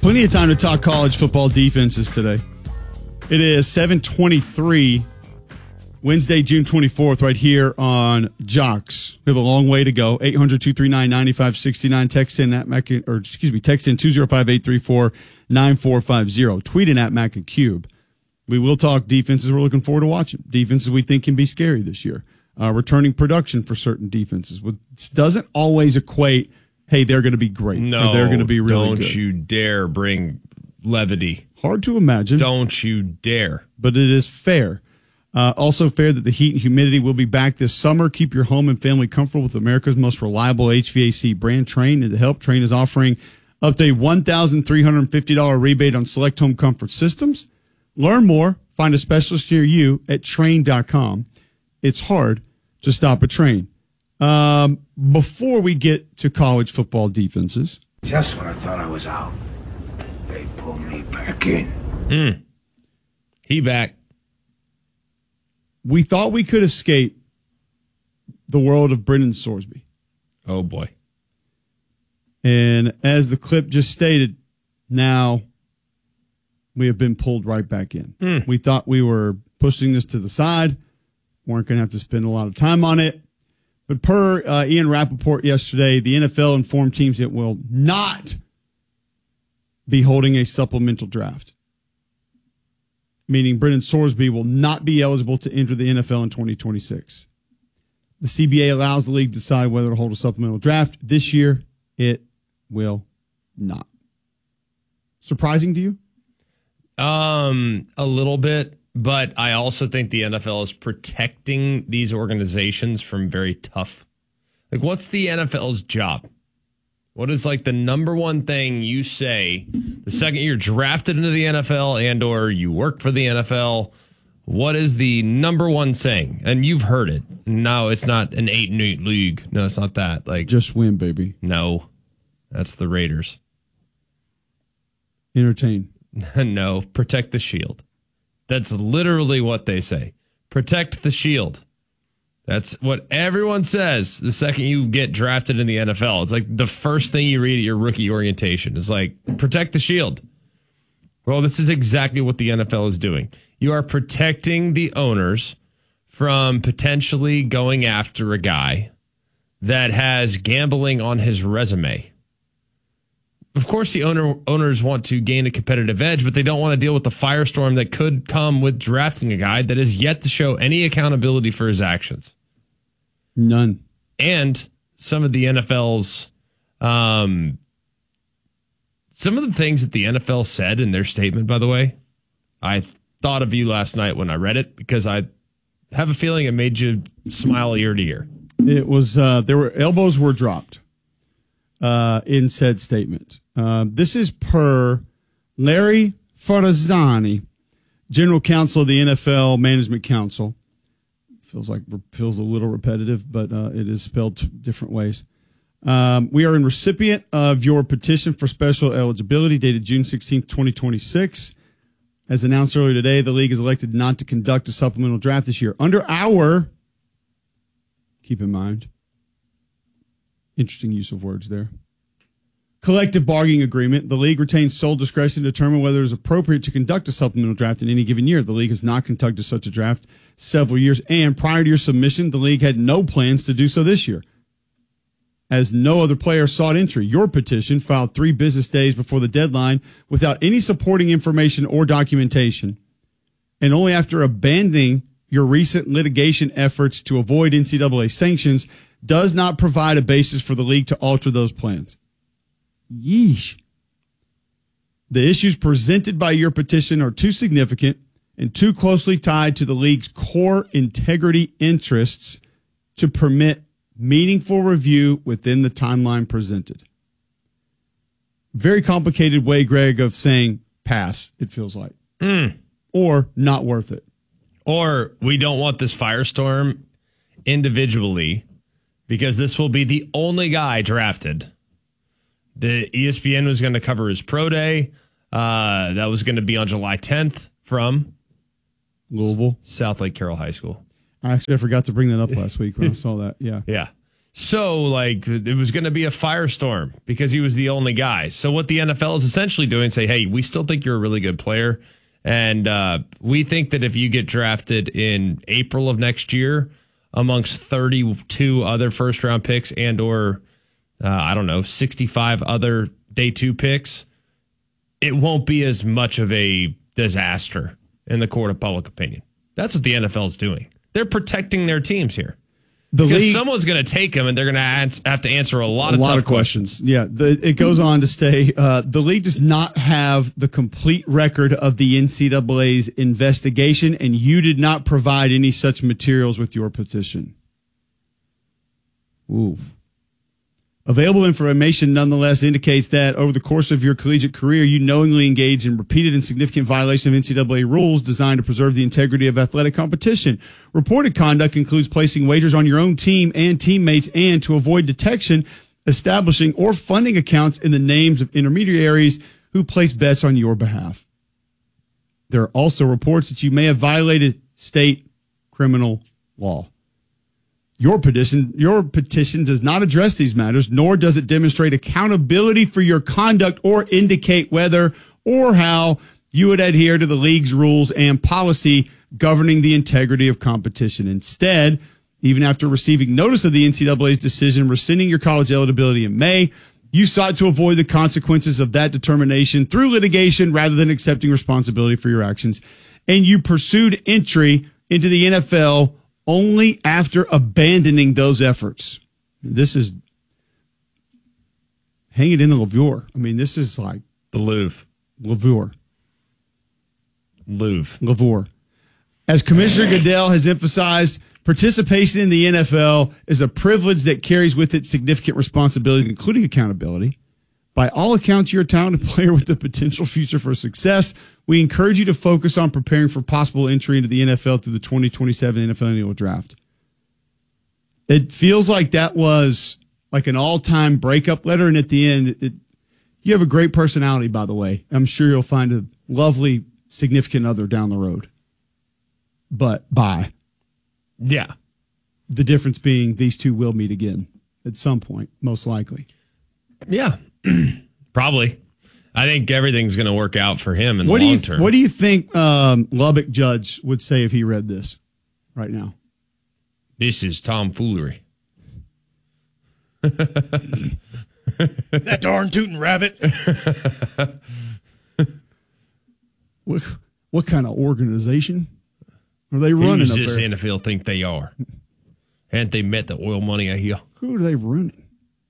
Plenty of time to talk college football defenses today. It is 7:23, Wednesday, June 24th, right here on Jocks. We have a long way to go. 800-239-9569. Text in text in 205-834-9450. Tweet in at Mac and Cube. We will talk defenses we're looking forward to watching. Defenses we think can be scary this year. Returning production for certain defenses. Which doesn't always equate, hey, they're going to be great. No, or they're going to be really good. Don't you dare bring levity. Hard to imagine. Don't you dare. But it is fair. Also fair that the heat and humidity will be back this summer. Keep your home and family comfortable with America's most reliable HVAC brand, Trane. And to help, Trane is offering up to a $1,350 rebate on select home comfort systems. Learn more. Find a specialist near you at Trane.com. It's hard to stop a train. Before we get to college football defenses. Just when I thought I was out, they pull me back in. He back. We thought we could escape the world of Brendan Sorsby. Oh, boy. And as the clip just stated, now we have been pulled right back in. We thought we were pushing this to the side, weren't going to have to spend a lot of time on it. But per Ian Rappaport yesterday, the NFL informed teams it will not be holding a supplemental draft, meaning Brendan Sorsby will not be eligible to enter the NFL in 2026. The CBA allows the league to decide whether to hold a supplemental draft. This year, it will not. Surprising to you? A little bit, but I also think the NFL is protecting these organizations from very tough. Like, what's the NFL's job? What is like the number one thing you say the second you're drafted into the NFL and or you work for the NFL? What is the number one saying? And you've heard it. No, it's not an 8-8 league. No, it's not that. Like, just win, baby. No, that's the Raiders. Entertain. No, protect the shield. That's literally what they say. Protect the shield. That's what everyone says the second you get drafted in the NFL. It's like the first thing you read at your rookie orientation is like, protect the shield. Well, this is exactly what the NFL is doing. You are protecting the owners from potentially going after a guy that has gambling on his resume. Of course, the owners want to gain a competitive edge, but they don't want to deal with the firestorm that could come with drafting a guy that has yet to show any accountability for his actions. None. And some of the NFL's, some of the things that the NFL said in their statement, by the way, I thought of you last night when I read it because I have a feeling it made you smile ear to ear. It was, elbows were dropped in said statement. This is per Larry Farzani, General Counsel of the NFL Management Council. Feels a little repetitive, but it is spelled different ways. We are in recipient of your petition for special eligibility dated June 16th, 2026. As announced earlier today, the league has elected not to conduct a supplemental draft this year. Under our, keep in mind, interesting use of words there, collective bargaining agreement, the league retains sole discretion to determine whether it is appropriate to conduct a supplemental draft in any given year. The league has not conducted such a draft several years, and prior to your submission, the league had no plans to do so this year, as no other player sought entry. Your petition, filed 3 business days before the deadline without any supporting information or documentation, and only after abandoning your recent litigation efforts to avoid NCAA sanctions, does not provide a basis for the league to alter those plans. Yeesh. The issues presented by your petition are too significant and too closely tied to the league's core integrity interests to permit meaningful review within the timeline presented. Very complicated way, Greg, of saying pass, it feels like. Or not worth it. Or we don't want this firestorm individually because this will be the only guy drafted. The ESPN was going to cover his pro day. That was going to be on July 10th from Louisville, South Lake Carroll High School. Actually, I forgot to bring that up last week when I saw that. Yeah. Yeah. So, like, it was going to be a firestorm because he was the only guy. So what the NFL is essentially doing, say, hey, we still think you're a really good player. And we think that if you get drafted in April of next year amongst 32 other first-round picks and or, 65 other day 2 picks, it won't be as much of a disaster in the court of public opinion. That's what the NFL is doing. They're protecting their teams here. Because someone's going to take them, and they're going to have to answer a lot of questions. Yeah, it goes on to say the league does not have the complete record of the NCAA's investigation, and you did not provide any such materials with your petition. Ooh. Available information nonetheless indicates that over the course of your collegiate career, you knowingly engaged in repeated and significant violation of NCAA rules designed to preserve the integrity of athletic competition. Reported conduct includes placing wagers on your own team and teammates and, to avoid detection, establishing or funding accounts in the names of intermediaries who place bets on your behalf. There are also reports that you may have violated state criminal law. Your petition does not address these matters, nor does it demonstrate accountability for your conduct or indicate whether or how you would adhere to the league's rules and policy governing the integrity of competition. Instead, even after receiving notice of the NCAA's decision rescinding your college eligibility in May, you sought to avoid the consequences of that determination through litigation rather than accepting responsibility for your actions. And you pursued entry into the NFL only after abandoning those efforts. This is, hang it in the Louvre. I mean, this is like the Louvre. Louvre. As Commissioner Goodell has emphasized, participation in the NFL is a privilege that carries with it significant responsibilities, including accountability. By all accounts, you're a talented player with the potential future for success. We encourage you to focus on preparing for possible entry into the NFL through the 2027 NFL annual draft. It feels like that was like an all-time breakup letter, and at the end, you have a great personality, by the way. I'm sure you'll find a lovely, significant other down the road. But bye. Yeah. The difference being these two will meet again at some point, most likely. Yeah. Probably. I think everything's going to work out for him in the long term. What do you think Lubbock Judge would say if he read this right now? This is tomfoolery. That darn tootin' rabbit. What kind of organization are they running Who up does there? this NFL think they are? Haven't they met the oil money I hear? Who are they running?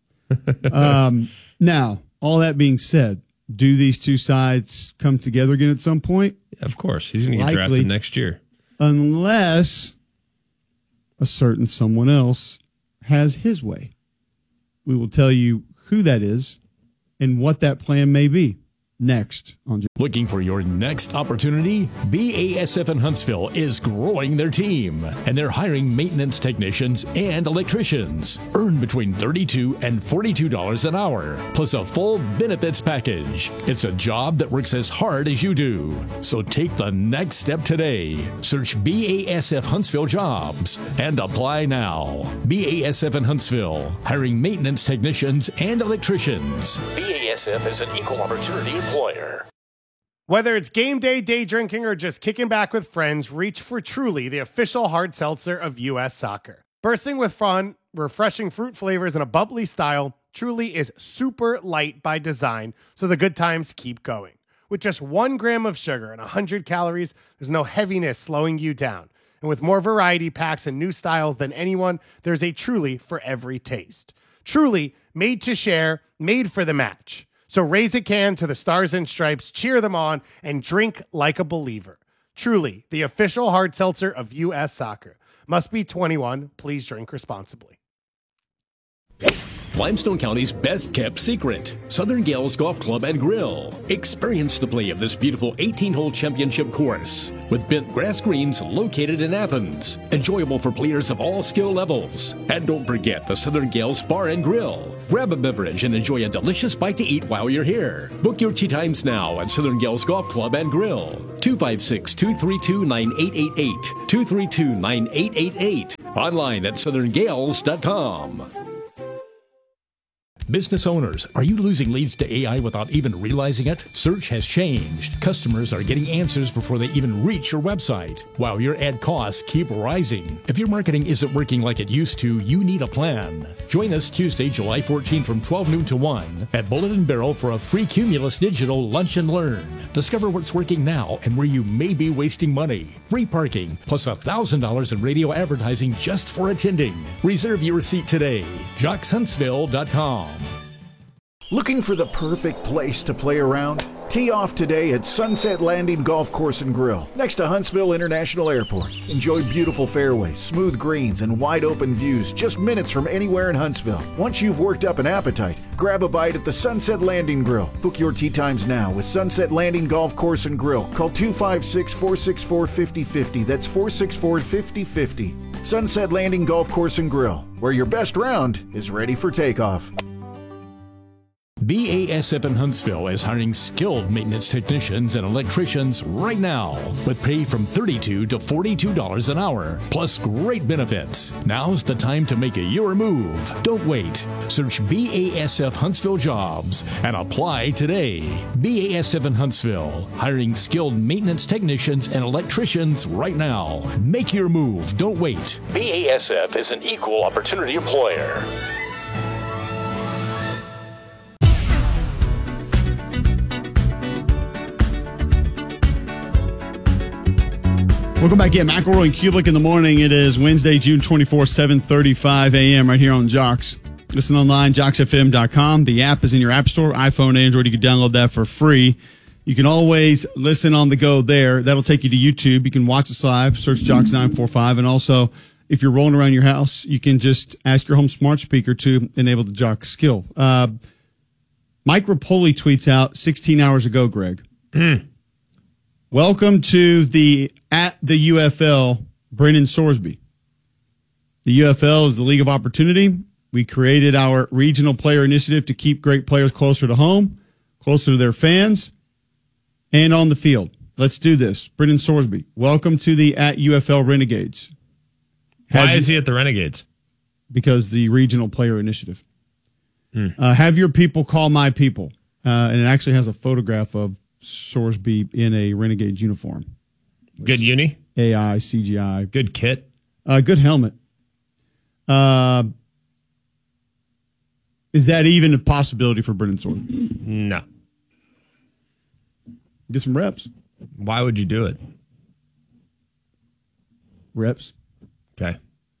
Now, all that being said, do these two sides come together again at some point? Yeah, of course. He's going to get drafted next year. Unless a certain someone else has his way. We will tell you who that is and what that plan may be next on. Looking for your next opportunity? BASF in Huntsville is growing their team, and they're hiring maintenance technicians and electricians. Earn between $32 and $42 an hour, plus a full benefits package. It's a job that works as hard as you do. So take the next step today. Search BASF Huntsville Jobs and apply now. BASF in Huntsville, hiring maintenance technicians and electricians. BASF is an equal opportunity employer. Whether it's game day, day drinking, or just kicking back with friends, reach for Truly, the official hard seltzer of U.S. Soccer. Bursting with fun, refreshing fruit flavors, and a bubbly style, Truly is super light by design, so the good times keep going. With just 1 gram of sugar and 100 calories, there's no heaviness slowing you down. And with more variety packs and new styles than anyone, there's a Truly for every taste. Truly, made to share, made for the match. So raise a can to the Stars and Stripes, cheer them on, and drink like a believer. Truly, the official hard seltzer of U.S. Soccer. Must be 21. Please drink responsibly. Limestone County's best kept secret, Southern Gales Golf Club and Grill. Experience the play of this beautiful 18-hole championship course with bent grass greens located in Athens. Enjoyable for players of all skill levels. And don't forget the Southern Gales Bar and Grill. Grab a beverage and enjoy a delicious bite to eat while you're here. Book your tee times now at Southern Gales Golf Club and Grill. 256-232-9888. 232-9888. Online at southerngales.com. Business owners, are you losing leads to AI without even realizing it? Search has changed. Customers are getting answers before they even reach your website, while your ad costs keep rising. If your marketing isn't working like it used to, you need a plan. Join us Tuesday, July 14 from 12 noon to 1 at Bullet and Barrel for a free Cumulus Digital Lunch and Learn. Discover what's working now and where you may be wasting money. Free parking, plus $1,000 in radio advertising just for attending. Reserve your seat today. JocksHuntsville.com. Looking for the perfect place to play around? Tee off today at Sunset Landing Golf Course and Grill, next to Huntsville International Airport. Enjoy beautiful fairways, smooth greens, and wide open views just minutes from anywhere in Huntsville. Once you've worked up an appetite, grab a bite at the Sunset Landing Grill. Book your tee times now with Sunset Landing Golf Course and Grill. Call 256-464-5050. That's 464-5050. Sunset Landing Golf Course and Grill, where your best round is ready for takeoff. BASF in Huntsville is hiring skilled maintenance technicians and electricians right now with pay from $32 to $42 an hour, plus great benefits. Now's the time to make your move. Don't wait. Search BASF Huntsville Jobs and apply today. BASF in Huntsville, hiring skilled maintenance technicians and electricians right now. Make your move. Don't wait. BASF is an equal opportunity employer. Welcome back in. McElroy and Kubelik in the morning. It is Wednesday, June 24, 7:35 a.m. right here on Jocks. Listen online, jocksfm.com. The app is in your app store, iPhone, Android. You can download that for free. You can always listen on the go there. That'll take you to YouTube. You can watch us live, search Jocks945. And also, if you're rolling around your house, you can just ask your home smart speaker to enable the Jocks skill. Mike Rapoli tweets out 16 hours ago, Greg. Welcome to at the UFL, Brennan Sorsby. The UFL is the League of Opportunity. We created our regional player initiative to keep great players closer to home, closer to their fans, and on the field. Let's do this. Brennan Sorsby, welcome to the at UFL Renegades. Why is he at the Renegades? Because the regional player initiative. Have your people call my people. And it actually has a photograph of Sorsby in a Renegades uniform. Good uni? AI, CGI. Good kit? Good helmet. Is that even a possibility for Brennan Sorsby? No. Get some reps. Why would you do it? Reps. Okay.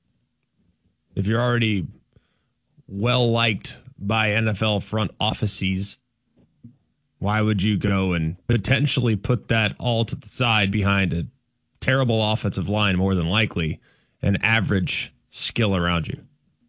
If you're already well-liked by NFL front offices, why would you go and potentially put that all to the side behind a terrible offensive line, more than likely, and average skill around you?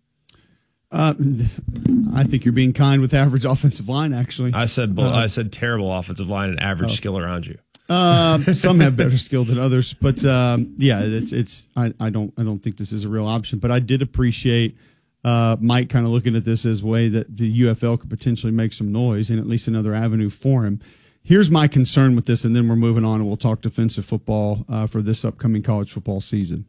I think you're being kind with average offensive line, actually. I said terrible offensive line and average skill around you. Some have better skill than others, but yeah, I don't think this is a real option. But I did appreciate Mike kind of looking at this as a way that the UFL could potentially make some noise and at least another avenue for him. Here's my concern with this, and then we're moving on and we'll talk defensive football for this upcoming college football season.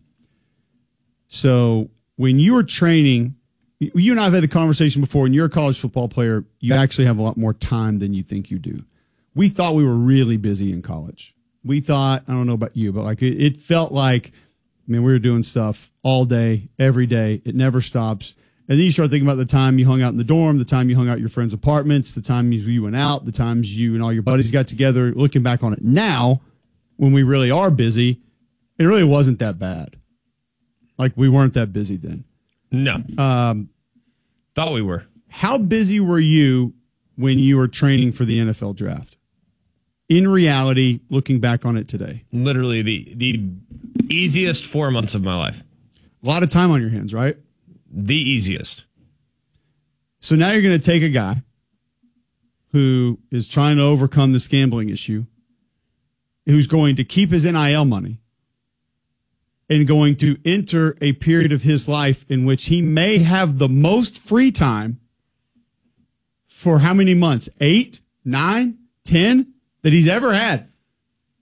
So when you are training, you and I have had the conversation before, when you're a college football player, you actually have a lot more time than you think you do. We thought we were really busy in college. We thought, I don't know about you, but like it felt like, we were doing stuff all day, every day. It never stops. And then you start thinking about the time you hung out in the dorm, the time you hung out at your friends' apartments, the time you went out, the times you and all your buddies got together. Looking back on it now, when we really are busy, it really wasn't that bad. Like, we weren't that busy then. No. Thought we were. How busy were you when you were training for the NFL draft? In reality, looking back on it today. Literally the easiest 4 months of my life. A lot of time on your hands, right? The easiest. So now you're going to take a guy who is trying to overcome this gambling issue, who's going to keep his NIL money, and going to enter a period of his life in which he may have the most free time for how many months? 8, 9, 10 that he's ever had.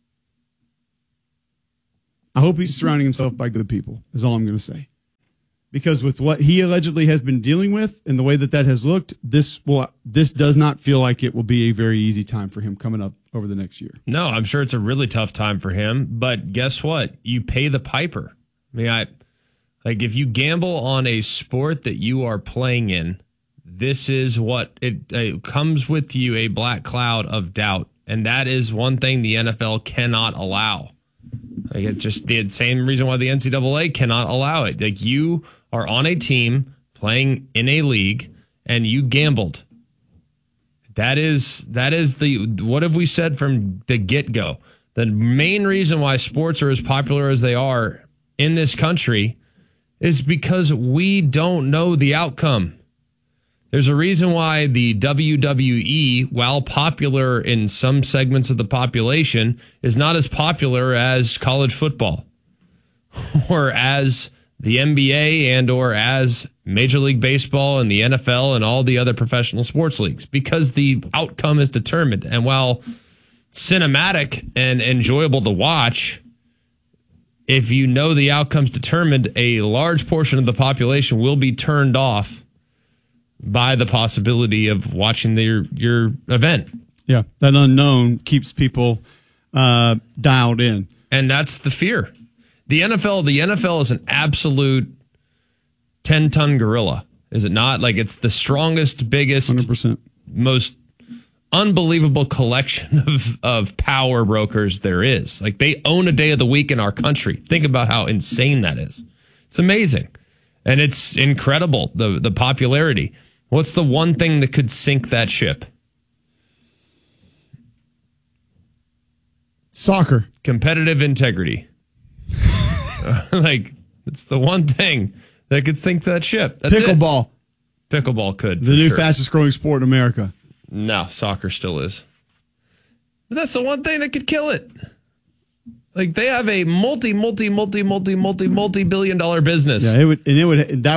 I hope he's surrounding himself by good people, is all I'm going to say. because with what he allegedly has been dealing with and the way that has looked, this does not feel like it will be a very easy time for him coming up over the next year. No, I'm sure it's a really tough time for him, but guess what? You pay the piper. I mean, if you gamble on a sport that you are playing in, this is what it comes with you, a black cloud of doubt. And that is one thing the NFL cannot allow. Like, it's just the same reason why the NCAA cannot allow it. Like, you are on a team playing in a league and you gambled. That is what have we said from the get-go? The main reason why sports are as popular as they are in this country is because we don't know the outcome. There's a reason why the WWE, while popular in some segments of the population, is not as popular as college football or as the NBA and or as Major League Baseball and the NFL and all the other professional sports leagues, because the outcome is determined. And while cinematic and enjoyable to watch, if you know the outcome's determined, a large portion of the population will be turned off by the possibility of watching your event. Yeah, that unknown keeps people dialed in. And that's the fear. The NFL is an absolute 10-ton gorilla, is it not? Like, it's the strongest, biggest, 100%. Most unbelievable collection of power brokers there is. Like, they own a day of the week in our country. Think about how insane that is. It's amazing. And it's incredible, the popularity. What's the one thing that could sink that ship? Soccer. Competitive integrity. It's the one thing that could sink that ship. That's Pickleball. It. Pickleball could. The new fastest growing sport in America. No, soccer still is. But that's the one thing that could kill it. Like, they have a multi-billion-dollar business. Yeah, that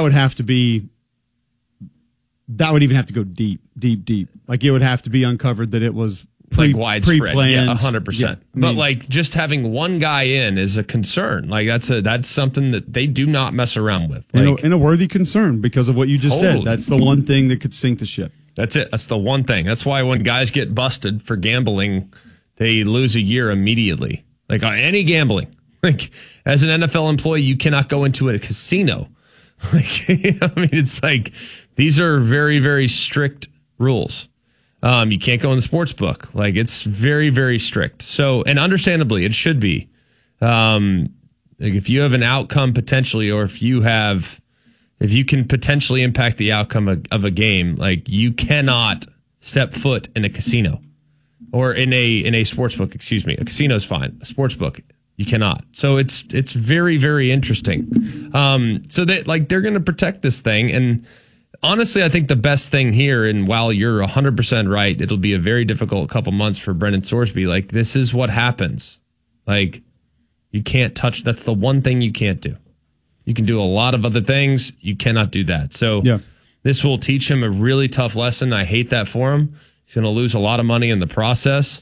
would even have to go deep. Like, it would have to be uncovered that it was widespread. Pre-planned. Yeah, 100%. Yeah, but just having one guy in is a concern. Like, that's something that they do not mess around with. And a worthy concern because of what you just said. That's the one thing that could sink the ship. That's it. That's the one thing. That's why when guys get busted for gambling, they lose a year immediately. Like, any gambling. Like, as an NFL employee, you cannot go into a casino. Like, it's like, these are very, very strict rules. You can't go in the sports book. Like, it's very, very strict. So, and understandably, it should be. Like, if you have an outcome potentially, or if you can potentially impact the outcome of a game, like, you cannot step foot in a casino or in a sports book. Excuse me. A casino's fine. A sports book, you cannot. So it's very, very interesting. So that, like, they're going to protect this thing. And honestly, I think the best thing here, and while you're 100% right, it'll be a very difficult couple months for Brendan Sorsby. Like, this is what happens. Like, you can't touch. That's the one thing you can't do. You can do a lot of other things. You cannot do that. So This will teach him a really tough lesson. I hate that for him. He's going to lose a lot of money in the process.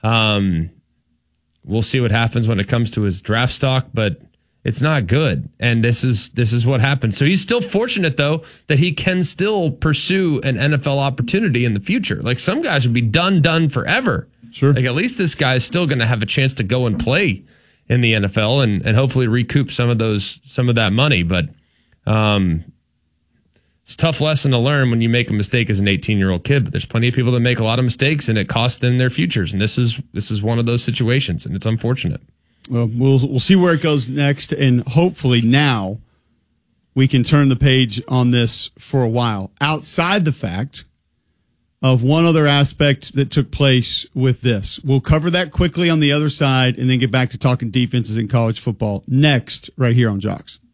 We'll see what happens when it comes to his draft stock, but it's not good. And this is what happens. So he's still fortunate, though, that he can still pursue an NFL opportunity in the future. Like, some guys would be done forever. Sure. Like, at least this guy is still going to have a chance to go and play in the NFL and hopefully recoup some of that money. But it's a tough lesson to learn when you make a mistake as an 18-year-old kid. But there's plenty of people that make a lot of mistakes, and it costs them their futures. And this is one of those situations, and it's unfortunate. Well, we'll see where it goes next, and hopefully now we can turn the page on this for a while. Outside the fact of one other aspect that took place with this. We'll cover that quickly on the other side and then get back to talking defenses in college football next, right here on Jocks.